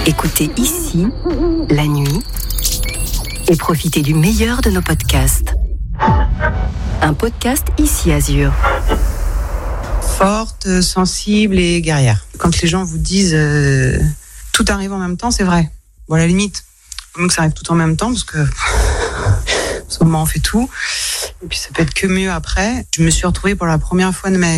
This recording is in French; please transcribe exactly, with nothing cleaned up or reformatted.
Écoutez ici, la nuit, et profitez du meilleur de nos podcasts. Un podcast Ici Azur. Forte, sensible et guerrière. Quand les gens vous disent euh, tout arrive en même temps, c'est vrai. Bon, à la limite, il faut mieux que ça arrive tout en même temps parce que au moment on fait tout. Et puis ça peut être que mieux après. Je me suis retrouvée pour la première fois de ma